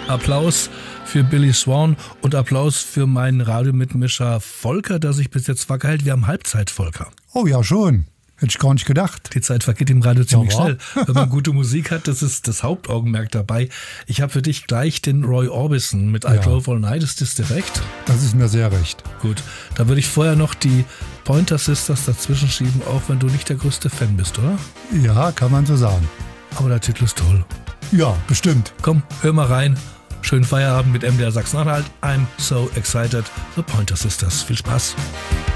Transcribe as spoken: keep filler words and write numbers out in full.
Applaus für Billy Swan und Applaus für meinen Radiomitmischer Volker, der sich bis jetzt wacker hält. Wir haben Halbzeit, Volker. Oh ja, schon. Hätte ich gar nicht gedacht. Die Zeit vergeht im Radio ziemlich Ja, schnell. Wenn man gute Musik hat, das ist das Hauptaugenmerk dabei. Ich habe für dich gleich den Roy Orbison mit I Ja. Drove All Night. Ist das dir recht? Das ist mir sehr recht. Gut, da würde ich vorher noch die Pointer Sisters dazwischen schieben, auch wenn du nicht der größte Fan bist, oder? Ja, kann man so sagen. Aber der Titel ist toll. Ja, bestimmt. Komm, hör mal rein. Schönen Feierabend mit M D R Sachsen-Anhalt. I'm so excited. The Pointer Sisters. Viel Spaß.